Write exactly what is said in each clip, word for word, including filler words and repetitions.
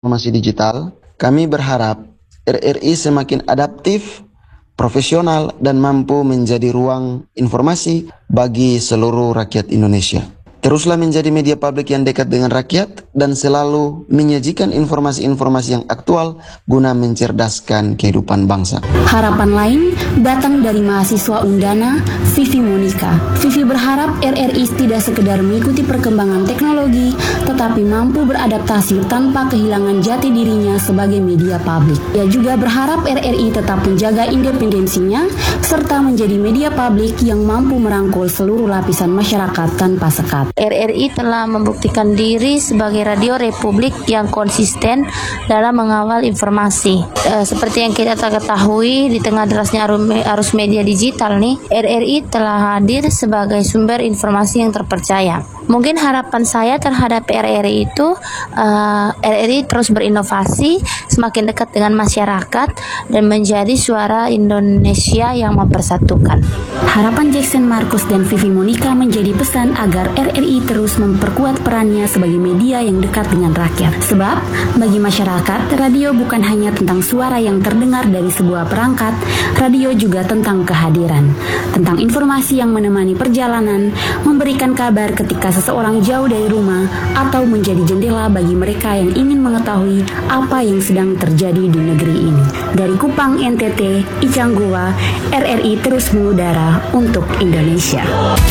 Informasi digital, kami berharap R R I semakin adaptif, profesional, dan mampu menjadi ruang informasi bagi seluruh rakyat Indonesia. Teruslah menjadi media publik yang dekat dengan rakyat dan selalu menyajikan informasi-informasi yang aktual guna mencerdaskan kehidupan bangsa. Harapan lain datang dari mahasiswa Undana, Vivi Monica. Vivi berharap R R I tidak sekedar mengikuti perkembangan teknologi, tetapi mampu beradaptasi tanpa kehilangan jati dirinya sebagai media publik. Ia juga berharap R R I tetap menjaga independensinya, serta menjadi media publik yang mampu merangkul seluruh lapisan masyarakat tanpa sekat. R R I telah membuktikan diri sebagai radio republik yang konsisten dalam mengawal informasi. E, seperti yang kita ketahui, di tengah derasnya arus media digital nih, R R I telah hadir sebagai sumber informasi yang terpercaya. Mungkin harapan saya terhadap R R I itu, uh, R R I terus berinovasi, semakin dekat dengan masyarakat, dan menjadi suara Indonesia yang mempersatukan. Harapan Jackson Marcus dan Vivi Monica menjadi pesan agar R R I terus memperkuat perannya sebagai media yang dekat dengan rakyat. Sebab, bagi masyarakat, radio bukan hanya tentang suara yang terdengar dari sebuah perangkat, radio juga tentang kehadiran, tentang informasi yang menemani perjalanan, memberikan kabar ketika seseorang jauh dari rumah, atau menjadi jendela bagi mereka yang ingin mengetahui apa yang sedang terjadi di negeri ini. Dari Kupang, N T T, Icang Gua, R R I terus mengudara untuk Indonesia.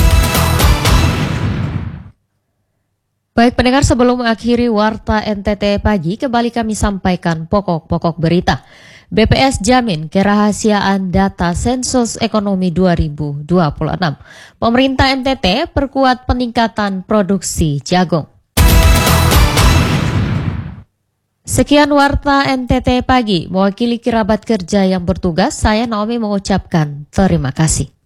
Baik pendengar, sebelum mengakhiri Warta N T T Pagi, kembali kami sampaikan pokok-pokok berita. B P S jamin kerahasiaan data sensus ekonomi dua ribu dua puluh enam. Pemerintah N T T perkuat peningkatan produksi jagung. Sekian Warta N T T Pagi. Mewakili kerabat kerja yang bertugas, saya Naomi mengucapkan terima kasih.